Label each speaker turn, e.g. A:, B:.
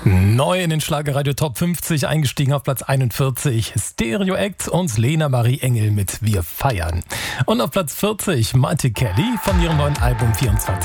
A: Neu in den Schlagerradio Top 50 eingestiegen auf Platz 41 Stereo Act und Lena Marie Engel mit Wir feiern. Und auf Platz 40 Marty Kelly von ihrem neuen Album 24/7.